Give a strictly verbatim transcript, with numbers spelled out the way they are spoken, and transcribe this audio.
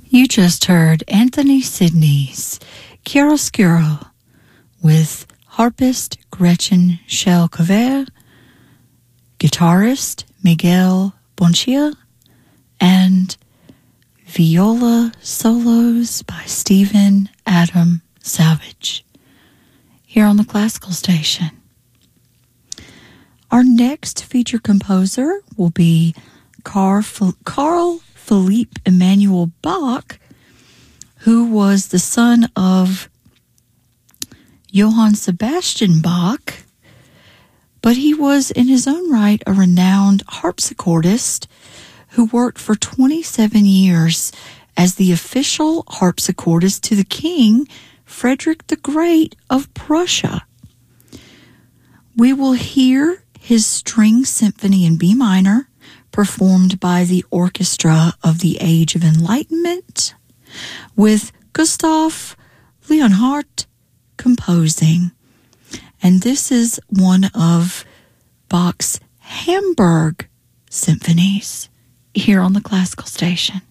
You just heard Anthony Sidney's Chiaroscuro with harpist Gretchen Schell-Cover, guitarist Miguel Bonchilla, and viola solos by Stephen Adam Savage here on the Classical Station. Our next feature composer will be Carl, Carl Philipp Emanuel Bach, who was the son of Johann Sebastian Bach, but he was in his own right a renowned harpsichordist who worked for twenty-seven years as the official harpsichordist to the King Frederick the Great of Prussia. We will hear his string symphony in B minor, performed by the Orchestra of the Age of Enlightenment, with Gustav Leonhardt composing. And this is one of Bach's Hamburg symphonies here on the Classical Station.